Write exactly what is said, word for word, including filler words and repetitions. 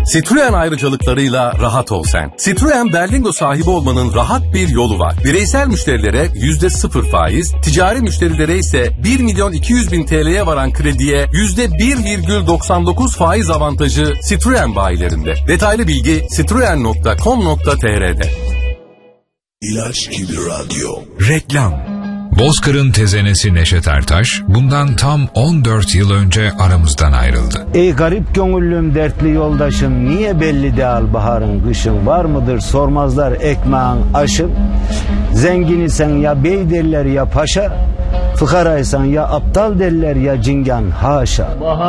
Citroen ayrıcalıklarıyla rahat ol sen. Citroen Berlingo sahibi olmanın rahat bir yolu var. Bireysel müşterilere yüzde sıfır faiz, ticari müşterilere ise bir milyon iki yüz bin T L'ye varan krediye yüzde bir virgül doksan dokuz faiz avantajı Citroen bayilerinde. Detaylı bilgi citroen nokta com nokta t r'de. İlaç gibi radyo. Reklam. Bozkır'ın tezenesi Neşet Ertaş bundan tam on dört yıl önce aramızdan ayrıldı. Ey garip gönüllüm, dertli yoldaşım, niye belli değil baharın kışın, var mıdır sormazlar ekmeğin aşın. Zengin isen ya bey derler ya paşa, fıkaraysan ya aptal derler ya cingan, haşa.